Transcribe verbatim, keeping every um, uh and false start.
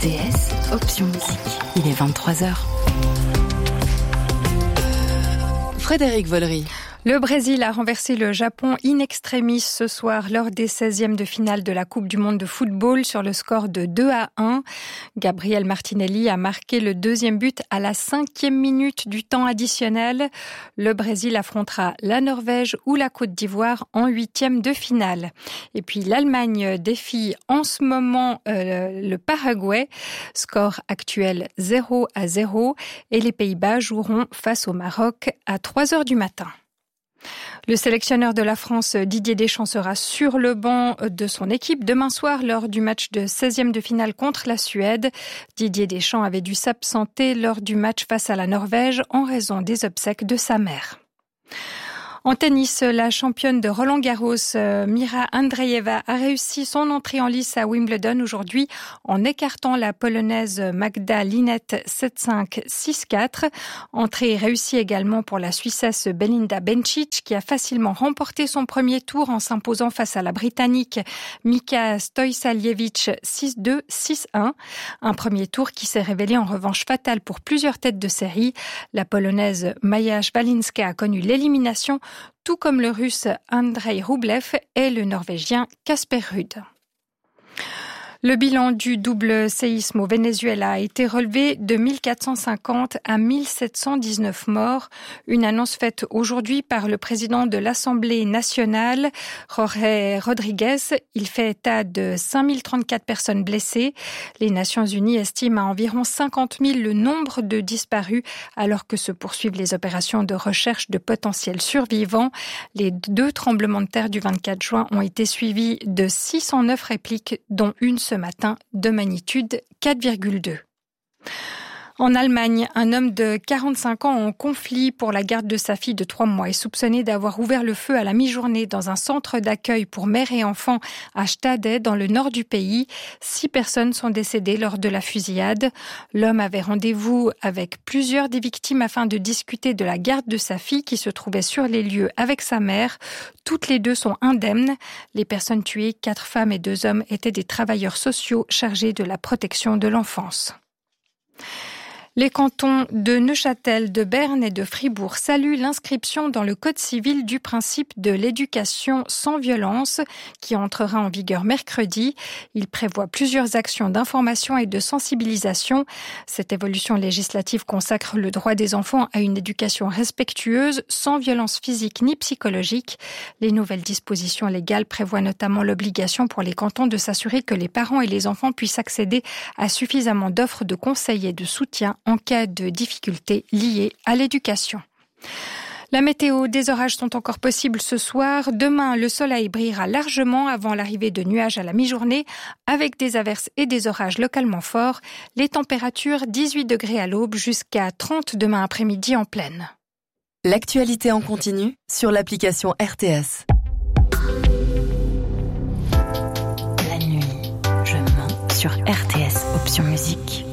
R T S, option musique. Il est vingt-trois heures. Frédéric Vollery. Le Brésil a renversé le Japon in extremis ce soir lors des seizièmes de finale de la Coupe du monde de football sur le score de deux à un. Gabriel Martinelli a marqué le deuxième but à la cinquième minute du temps additionnel. Le Brésil affrontera la Norvège ou la Côte d'Ivoire en huitième de finale. Et puis l'Allemagne défie en ce moment euh, le Paraguay. Score actuel zéro à zéro. Et les Pays-Bas joueront face au Maroc à trois heures du matin. Le sélectionneur de la France, Didier Deschamps, sera sur le banc de son équipe demain soir lors du match de seizième de finale contre la Suède. Didier Deschamps avait dû s'absenter lors du match face à la Norvège en raison des obsèques de sa mère. En tennis, la championne de Roland-Garros, Mira Andreeva, a réussi son entrée en lice à Wimbledon aujourd'hui en écartant la polonaise Magda Linette sept cinq six quatre. Entrée réussie également pour la Suissesse Belinda Bencic qui a facilement remporté son premier tour en s'imposant face à la Britannique Mika Stojsaliewicz six deux six un. Un premier tour qui s'est révélé en revanche fatal pour plusieurs têtes de série. La polonaise Maja Szwalinska a connu l'élimination, tout comme le russe Andrei Rublev et le norvégien Casper Ruud. Le bilan du double séisme au Venezuela a été relevé de mille quatre cent cinquante à mille sept cent dix-neuf morts. Une annonce faite aujourd'hui par le président de l'Assemblée nationale, Jorge Rodriguez. Il fait état de cinq mille trente-quatre personnes blessées. Les Nations unies estiment à environ cinquante mille le nombre de disparus alors que se poursuivent les opérations de recherche de potentiels survivants. Les deux tremblements de terre du vingt-quatre juin ont été suivis de six cent neuf répliques, dont une ce matin de magnitude quatre virgule deux. En Allemagne, un homme de quarante-cinq ans en conflit pour la garde de sa fille de trois mois est soupçonné d'avoir ouvert le feu à la mi-journée dans un centre d'accueil pour mères et enfants à Stade, dans le nord du pays. Six personnes sont décédées lors de la fusillade. L'homme avait rendez-vous avec plusieurs des victimes afin de discuter de la garde de sa fille qui se trouvait sur les lieux avec sa mère. Toutes les deux sont indemnes. Les personnes tuées, quatre femmes et deux hommes, étaient des travailleurs sociaux chargés de la protection de l'enfance. Les cantons de Neuchâtel, de Berne et de Fribourg saluent l'inscription dans le Code civil du principe de l'éducation sans violence qui entrera en vigueur mercredi. Il prévoit plusieurs actions d'information et de sensibilisation. Cette évolution législative consacre le droit des enfants à une éducation respectueuse, sans violence physique ni psychologique. Les nouvelles dispositions légales prévoient notamment l'obligation pour les cantons de s'assurer que les parents et les enfants puissent accéder à suffisamment d'offres de conseils et de soutien en cas de difficultés liées à l'éducation. La météo, des orages sont encore possibles ce soir. Demain, le soleil brillera largement avant l'arrivée de nuages à la mi-journée, avec des averses et des orages localement forts. Les températures, dix-huit degrés à l'aube jusqu'à trente demain après-midi en plaine. L'actualité en continu sur l'application R T S. La nuit, je mens sur R T S, option musique.